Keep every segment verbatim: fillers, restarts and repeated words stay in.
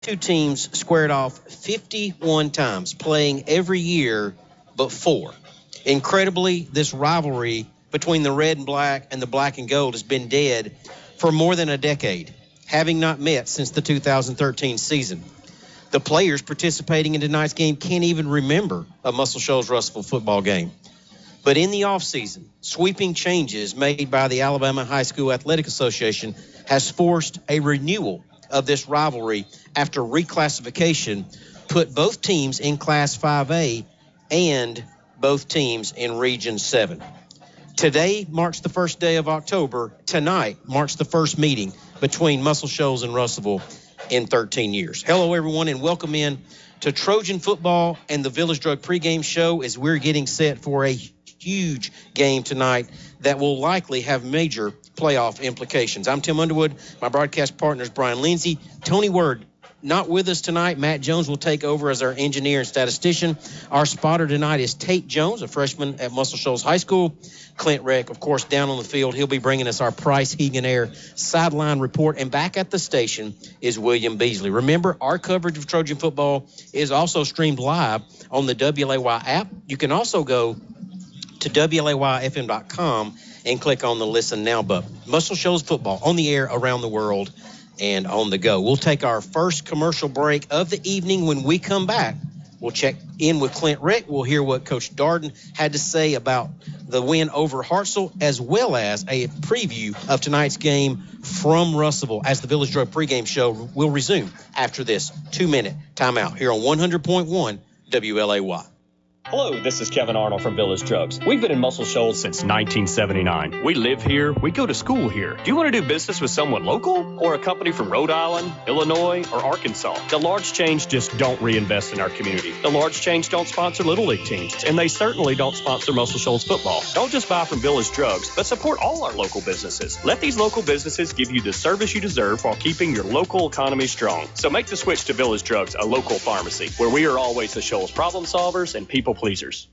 Two teams squared off fifty-one times, playing every year but four. Incredibly, this rivalry between the red and black and the black and gold has been dead for more than a decade, having not met since the two thousand thirteen season. The players participating in tonight's game can't even remember a Muscle Shoals Russellville football game. But in the offseason, sweeping changes made by the Alabama High School Athletic Association has forced a renewal of this rivalry after reclassification put both teams in Class five A and both teams in Region seven. Today marks the first day of October. Tonight marks the first meeting between Muscle Shoals and Russellville in thirteen years. Hello, everyone, and welcome in to Trojan Football and the Village Drug pregame show as we're getting set for a huge game tonight that will likely have major playoff implications. I'm Tim Underwood. My broadcast partner is Brian Lindsay. Tony Word not with us tonight. Matt Jones will take over as our engineer and statistician. Our spotter tonight is Tate Jones, a freshman at Muscle Shoals High School. Clint Reck, of course, down on the field. He'll be bringing us our Price Heating Air sideline report. And back at the station is William Beasley. Remember, our coverage of Trojan football is also streamed live on the W L A Y app. You can also go to W L A Y F M dot com and click on the Listen Now button. Muscle Shoals football on the air around the world and on the go. We'll take our first commercial break of the evening. When we come back, we'll check in with Clint Reck. We'll hear what Coach Darden had to say about the win over Hartselle, as well as a preview of tonight's game from Russellville as the Village Drug pregame show will resume after this two-minute timeout here on one hundred point one W L A Y. Hello, this is Kevin Arnold from Village Drugs. We've been in Muscle Shoals since nineteen seventy-nine. We live here. We go to school here. Do you want to do business with someone local or a company from Rhode Island, Illinois, or Arkansas? The large chains just don't reinvest in our community. The large chains don't sponsor Little League teams, and they certainly don't sponsor Muscle Shoals football. Don't just buy from Village Drugs, but support all our local businesses. Let these local businesses give you the service you deserve while keeping your local economy strong. So make the switch to Village Drugs, a local pharmacy, where we are always the Shoals problem solvers and people pleasers.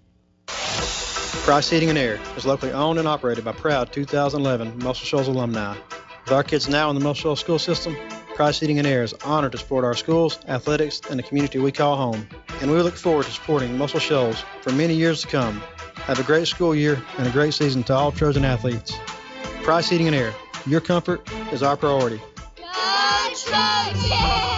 Price Heating and Air is locally owned and operated by proud two thousand eleven Muscle Shoals alumni. With our kids now in the Muscle Shoals school system, Price Heating and Air is honored to support our schools, athletics, and the community we call home. And we look forward to supporting Muscle Shoals for many years to come. Have a great school year and a great season to all Trojan athletes. Price Heating and Air, your comfort is our priority. Go Trojans!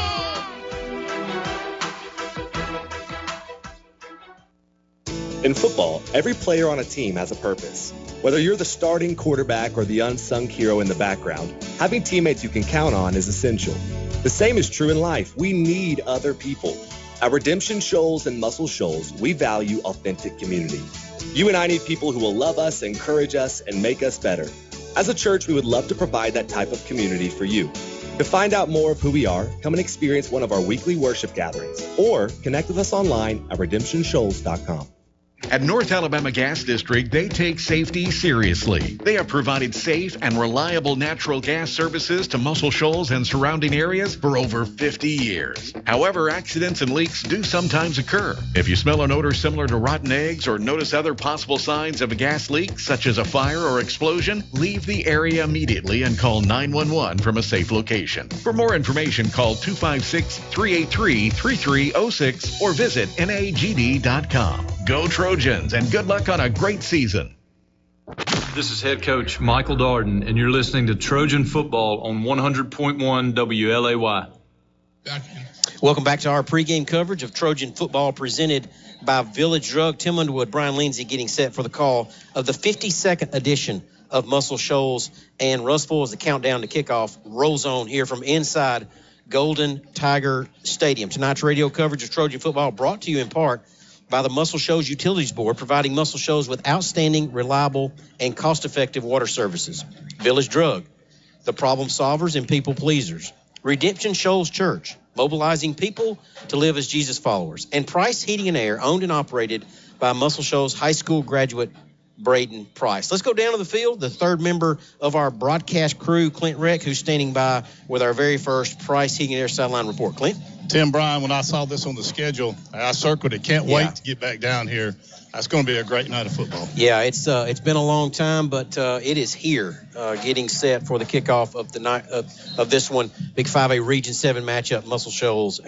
In football, every player on a team has a purpose. Whether you're the starting quarterback or the unsung hero in the background, having teammates you can count on is essential. The same is true in life. We need other people. At Redemption Shoals and Muscle Shoals, we value authentic community. You and I need people who will love us, encourage us, and make us better. As a church, we would love to provide that type of community for you. To find out more of who we are, come and experience one of our weekly worship gatherings, or connect with us online at redemption shoals dot com. At North Alabama Gas District, they take safety seriously. They have provided safe and reliable natural gas services to Muscle Shoals and surrounding areas for over fifty years. However, accidents and leaks do sometimes occur. If you smell an odor similar to rotten eggs or notice other possible signs of a gas leak, such as a fire or explosion, leave the area immediately and call nine one one from a safe location. For more information, call two five six, three eight three, three three zero six or visit N A G D dot com. Go Trojans, and good luck on a great season. This is head coach Michael Darden, and you're listening to Trojan Football on one hundred point one W L A Y. Welcome back to our pregame coverage of Trojan Football presented by Village Drug. Tim Underwood, Brian Lindsay getting set for the call of the fifty-second edition of Muscle Shoals and Russellville as the countdown to kickoff rolls on here from inside Golden Tiger Stadium. Tonight's radio coverage of Trojan Football brought to you in part by the Muscle Shoals Utilities Board, providing Muscle Shoals with outstanding, reliable, and cost-effective water services. Village Drug, the problem solvers and people pleasers. Redemption Shoals Church, mobilizing people to live as Jesus followers. And Price Heating and Air, owned and operated by Muscle Shoals High School graduate Braden Price. Let's go down to the field. The third member of our broadcast crew, Clint Reck, who's standing by with our very first Price Heating and Air sideline report. Clint? Tim, Brian, when I saw this on the schedule, I circled it. Can't Yeah. wait to get back down here. That's going to be a great night of football. Yeah, it's uh, it's been a long time, but uh, it is here, uh, getting set for the kickoff of the night of, of this one, Big five A Region Seven matchup, Muscle Shoals